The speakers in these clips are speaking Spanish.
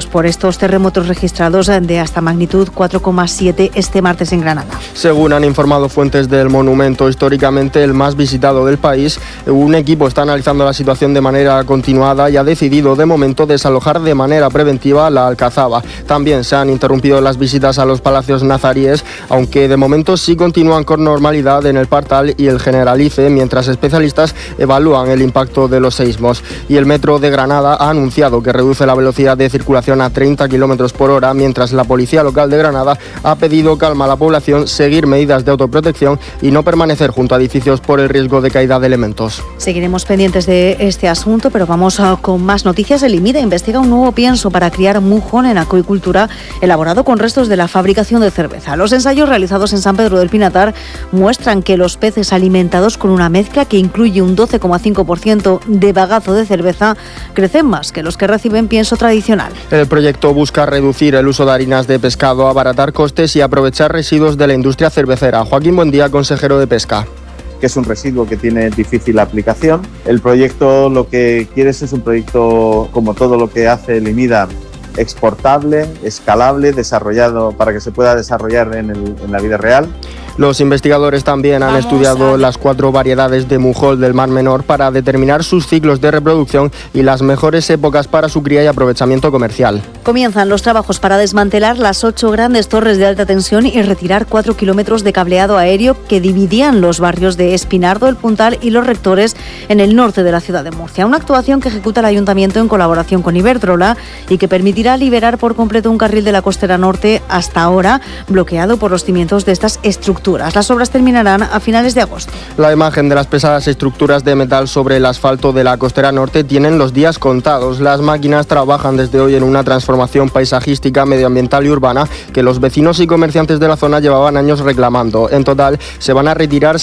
incendios por estos terremotos registrados de hasta magnitud 4,7 este martes en Granada. Según han informado fuentes del monumento históricamente el más visitado del país, un equipo está analizando la situación de manera continuada y ha decidido de momento desalojar de manera preventiva la Alcazaba. También se han interrumpido las visitas a los palacios nazaríes, aunque de momento sí continúan con normalidad en el Partal y el Generalife, mientras especialistas evalúan el impacto de los seísmos. Y el Metro de Granada ha anunciado que reduce la velocidad de circulación a 30 km por hora, mientras la Policía Local de Granada ha pedido calma a la población, seguir medidas de autoprotección y no permanecer junto a edificios por el riesgo de caída de elementos. Seguiremos pendientes de este asunto, pero vamos con más noticias. El IMIDE investiga un nuevo pienso para criar mujón en acuicultura elaborado con restos de la fabricación de cerveza. Los ensayos realizados en San Pedro del Pinatar muestran que los peces alimentados con una mezcla que incluye un 12,5% de bagazo de cerveza crecen más que los que reciben pienso tradicional. El proyecto busca reducir el uso de harinas de pescado, abaratar costes y aprovechar residuos de la industria cervecera. Joaquín Buendía, consejero de Pesca. Que es un residuo que tiene difícil aplicación. El proyecto lo que quiere es un proyecto, como todo lo que hace el IMIDA, exportable, escalable, desarrollado para que se pueda desarrollar en la vida real. Los investigadores también han estudiado las 4 variedades de mujol del Mar Menor para determinar sus ciclos de reproducción y las mejores épocas para su cría y aprovechamiento comercial. Comienzan los trabajos para desmantelar las 8 grandes torres de alta tensión y retirar 4 kilómetros de cableado aéreo que dividían los barrios de Espinardo, El Puntal y Los Rectores en el norte de la ciudad de Murcia. Una actuación que ejecuta el Ayuntamiento en colaboración con Iberdrola y que permitirá liberar por completo un carril de la costera norte hasta ahora bloqueado por los cimientos de estas estructuras. Las obras terminarán a finales de agosto. La imagen de las pesadas estructuras de metal sobre el asfalto de la costera norte tienen los días contados. Las máquinas trabajan desde hoy en una transformación paisajística, medioambiental y urbana que los vecinos y comerciantes de la zona llevaban años reclamando. En total se van a retirar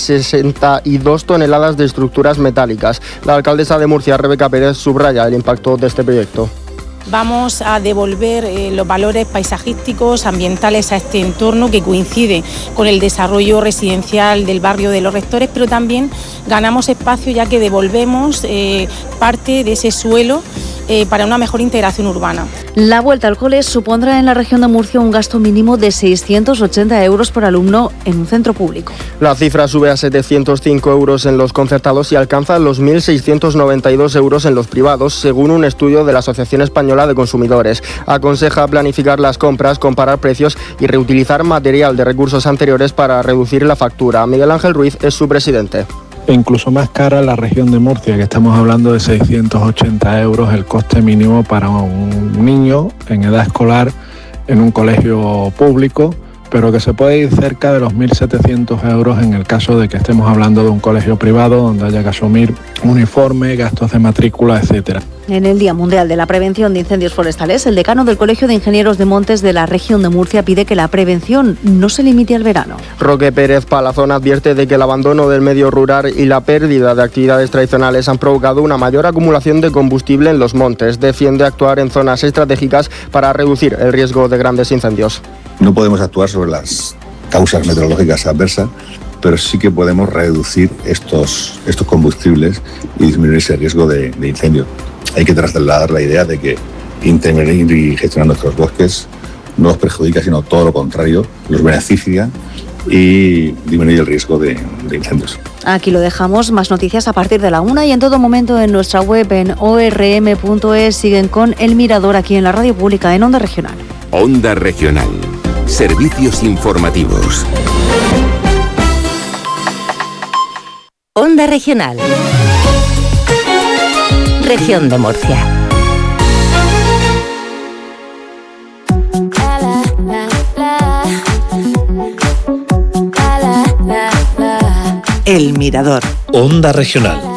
62 toneladas de estructuras metálicas. La alcaldesa de Murcia, Rebeca Pérez, subraya el impacto de este proyecto. Vamos a devolver los valores paisajísticos, ambientales a este entorno que coincide con el desarrollo residencial del barrio de Los Rectores, pero también ganamos espacio ya que devolvemos parte de ese suelo para una mejor integración urbana. La vuelta al cole supondrá en la región de Murcia un gasto mínimo de 680 euros por alumno en un centro público. La cifra sube a 705 euros en los concertados y alcanza los 1.692 euros en los privados, según un estudio de la Asociación Española de Consumidores. Aconseja planificar las compras, comparar precios y reutilizar material de recursos anteriores para reducir la factura. Miguel Ángel Ruiz es su presidente. Incluso más cara la región de Murcia, que estamos hablando de 680 euros el coste mínimo para un niño en edad escolar en un colegio público, pero que se puede ir cerca de los 1.700 euros en el caso de que estemos hablando de un colegio privado donde haya que asumir uniforme, gastos de matrícula, etcétera. En el Día Mundial de la Prevención de Incendios Forestales, el decano del Colegio de Ingenieros de Montes de la región de Murcia pide que la prevención no se limite al verano. Roque Pérez Palazón advierte de que el abandono del medio rural y la pérdida de actividades tradicionales han provocado una mayor acumulación de combustible en los montes. Defiende actuar en zonas estratégicas para reducir el riesgo de grandes incendios. No podemos actuar sobre las causas meteorológicas adversas, pero sí que podemos reducir estos combustibles y disminuir ese riesgo de incendio. Hay que trasladar la idea de que intervenir y gestionar nuestros bosques no los perjudica, sino todo lo contrario, los beneficia y disminuye el riesgo de incendios. Aquí lo dejamos. Más noticias a partir de la 1 y en todo momento en nuestra web en orm.es. Siguen con El Mirador aquí en la Radio Pública en Onda Regional. Onda Regional. Servicios informativos. Onda Regional. Región de Murcia. El Mirador. Onda Regional.